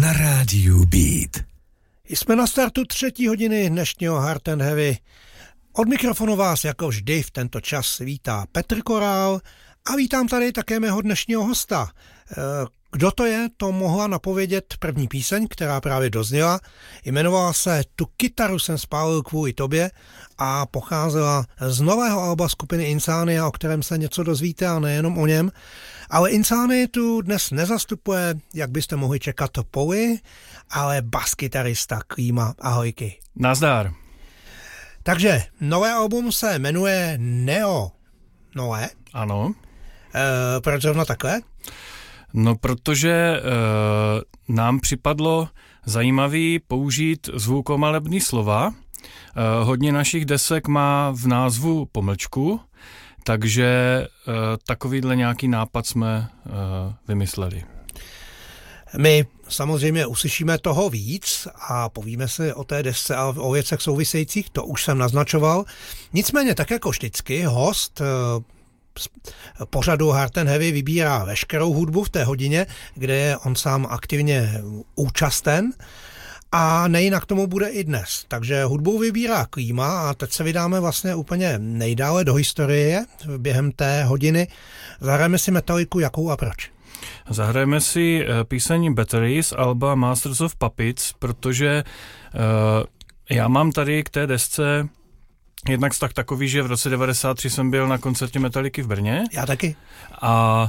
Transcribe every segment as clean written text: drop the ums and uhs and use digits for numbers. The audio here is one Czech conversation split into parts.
na rádiu Beat. Jsme na startu 3. hodiny dnešního Hard and Heavy. Od mikrofonu vás jako vždy v tento čas vítá Petr Korál a vítám tady také mého dnešního hosta. Kdo to je, to mohla napovědět první píseň, která právě dozněla. Jmenovala se Tu kytaru jsem spálil kvůli tobě a pocházela z nového alba skupiny Insania, o kterém se něco dozvíte a nejenom o něm. Ale Insania tu dnes nezastupuje, jak byste mohli čekat, Poli, ale baskytarista Klíma. Ahojky. Nazdar. Takže nové album se jmenuje Neo. Nové? Ano. Proč zrovna takhle? No, protože nám připadlo zajímavý použít zvukomalebný slova. Hodně našich desek má v názvu pomlčku, takže takovýhle nějaký nápad jsme vymysleli. My samozřejmě uslyšíme toho víc a povíme si o té desce a o věcech souvisejících, to už jsem naznačoval. Nicméně, tak jako vždycky, host pořadu Hard and Heavy vybírá veškerou hudbu v té hodině, kde je on sám aktivně účasten a nejinak tomu bude i dnes. Takže hudbu vybírá Klíma a teď se vydáme vlastně úplně nejdále do historie během té hodiny. Zahrajeme si Metaliku, jakou a proč? Zahrajeme si píseň Battery z alba Masters of Puppets, protože já mám tady k té desce jednak vztah takový, že v roce 1993 jsem byl na koncertě Metaliky v Brně. Já taky. A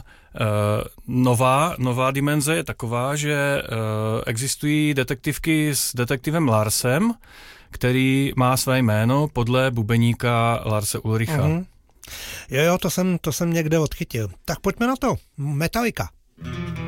nová dimenze je taková, že existují detektivky s detektivem Larsem, který má své jméno podle bubeníka Larse Ulricha. Mm-hmm. Jo, to jsem někde odchytil. Tak pojďme na to. Metalika.